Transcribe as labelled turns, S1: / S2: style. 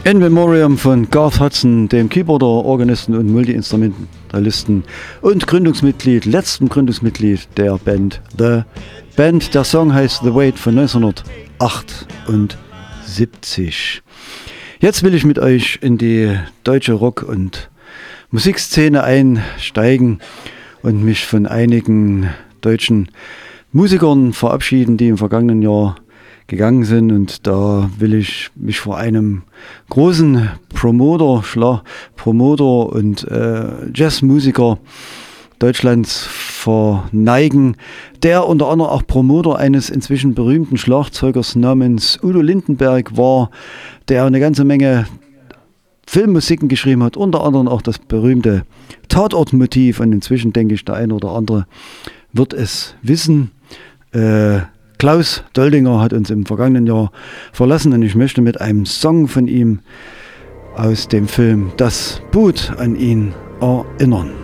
S1: In Memoriam von Garth Hudson, dem Keyboarder, Organisten und Multi-Instrumentalisten und Gründungsmitglied, letztem Gründungsmitglied der Band The Band. Der Song heißt The Wait von 1978. Jetzt will ich mit euch in die deutsche Rock- und Musikszene einsteigen und mich von einigen deutschen Musikern verabschieden, die im vergangenen Jahr gegangen sind, und da will ich mich vor einem großen Promoter und Jazzmusiker Deutschlands verneigen, der unter anderem auch Promoter eines inzwischen berühmten Schlagzeugers namens Udo Lindenberg war, der eine ganze Menge Filmmusiken geschrieben hat, unter anderem auch das berühmte Tatortmotiv, und inzwischen denke ich, der eine oder andere wird es wissen. Klaus Doldinger hat uns im vergangenen Jahr verlassen, und ich möchte mit einem Song von ihm aus dem Film Das Boot an ihn erinnern.